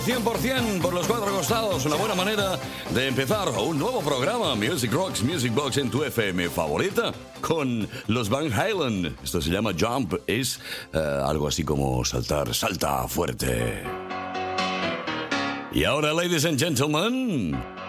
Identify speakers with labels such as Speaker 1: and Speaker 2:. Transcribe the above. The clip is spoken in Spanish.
Speaker 1: 100% por los cuatro costados, una buena manera de empezar un nuevo programa, Music Rocks, Music Box en tu FM favorita, con los Van Halen. Esto se llama Jump, es algo así como saltar, salta fuerte. Y ahora, ladies and gentlemen,